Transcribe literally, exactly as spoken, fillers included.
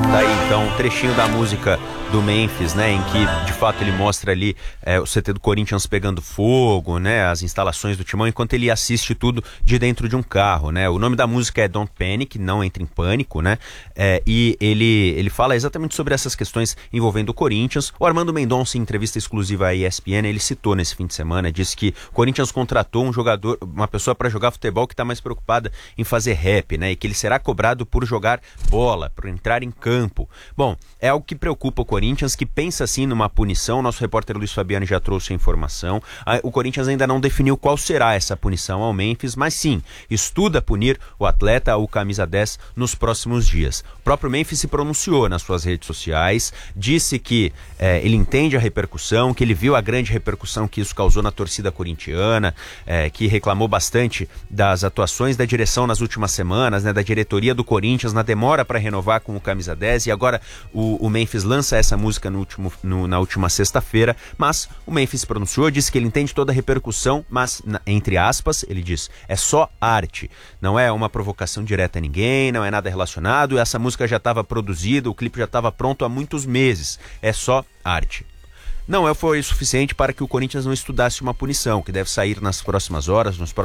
Tá aí, então, um trechinho da música do Memphis, né, em que, de fato, ele mostra ali é, o C T do Corinthians pegando fogo, né, as instalações do Timão, enquanto ele assiste tudo de dentro de um carro, né. O nome da música é Don't Panic, não entre em pânico, né, é, e ele, ele fala exatamente sobre essas questões envolvendo o Corinthians. O Armando Mendonça, em entrevista exclusiva à E S P N, ele citou nesse fim de semana, disse que o Corinthians contratou um jogador, uma pessoa para jogar futebol que está mais preocupada em fazer rap, né, e que ele será cobrado por jogar bola, por entrar em campo. Bom, é algo que preocupa o Corinthians, que pensa assim numa punição. Nosso repórter Luiz Fabiano já trouxe a informação. O Corinthians ainda não definiu qual será essa punição ao Memphis, mas sim, estuda punir o atleta, o camisa dez, nos próximos dias. O próprio Memphis se pronunciou nas suas redes sociais, disse que é, ele entende a repercussão, que ele viu a grande repercussão que isso causou na torcida corintiana, é, que reclamou bastante das atuações da direção nas últimas semanas, né, da diretoria do Corinthians na demora para renovar com o camisa dez, e agora o, o Memphis lança essa música no último, no, na última sexta-feira, mas o Memphis se pronunciou, disse que ele entende toda a repercussão, mas, na, entre aspas, ele diz, é só arte, não é uma provocação direta a ninguém, não é nada relacionado, essa música já estava produzida, o clipe já estava pronto há muitos meses, é só arte. Não foi suficiente para que o Corinthians não estudasse uma punição, que deve sair nas próximas horas, nos próximos